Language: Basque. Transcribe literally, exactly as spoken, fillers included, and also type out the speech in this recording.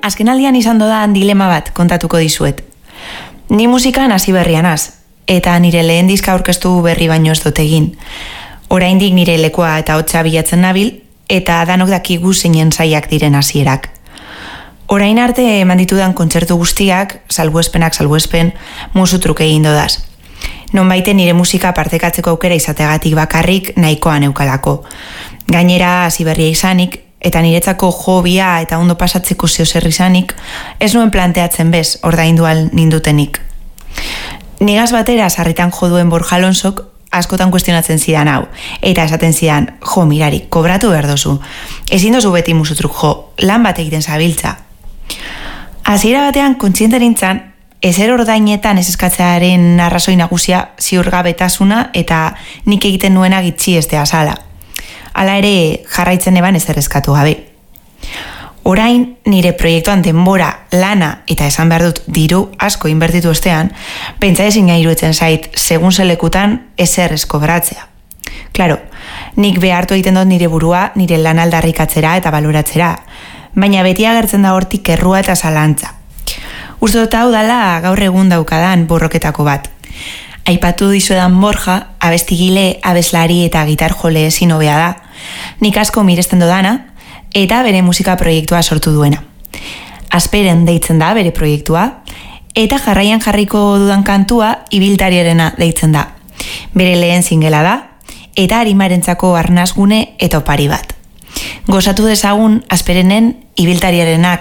azkenaldian izan dodan dilema bat kontatuko dizuet. Ni musikan hasi berrian az, eta nire lehen diska aurkeztu berri baino ez dut egin. Oraindik nire lekua eta hotza bilatzen nabil, eta danok dakigu zeinen zaiak diren hasierak. Orain arte eman ditudan kontzertu guztiak, salbuespenak salbuespen, musu truke egin dodaz. Nonbaite nire musika partekatzeko aukera izategatik bakarrik nahikoa neukalako. Gainera hasi berria izanik, eta niretzako jobia eta ondo pasatzeko zeozer izanik, ez nuen planteatzen bez, ordaindu al nindutenik. Nigaz batera sarritan joduen Borja Alonsok askotan kuestionatzen zidan hau, eta esaten zidan, jo, mirari, kobratu behar dozu. Ezin dozu beti musutruk jo, lan bat egiten zabiltza. Hasiera batean kontziente nintzan, ezer ordainetan ez eskatzearen arrazoi nagusia ziurgabetasuna eta nik egiten nuena gitxi estea sala. Hala ere jarraitzen eban ezer eskatu gabe. Orain nire proiektuan denbora, lana eta esan behar dut diru asko inbertitu ostean, pentsa ezin iruditzen zait segun zelekutan ezer eskobratzea. Claro, nik behartu egiten dut nire burua nire lan aldarrikatzera eta baloratzera, baina beti agertzen da hortik errua eta zalantza. Uste dut hau dala gaur egun daukadan borroketako bat. Aipatu dizuedan Borja, abestigile, abeslari eta gitar jole ezin hobea da. Nik asko miresten dodana, eta bere musika proiektua sortu duena. Asperen deitzen da bere proiektua, eta jarraian jarriko dudan kantua ibiltariarena deitzen da. Bere lehen singela da, eta arimarentzako arnasgune eta opari bat. Gozatu dezagun Asperenen ibiltariarenak